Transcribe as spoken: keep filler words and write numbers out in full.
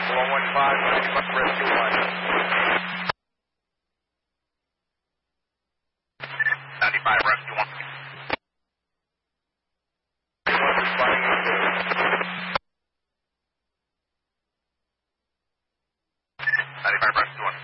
one one five, ninety-five, rescue one. ninety-five, rescue one. Responding to ninety-five, rescue one.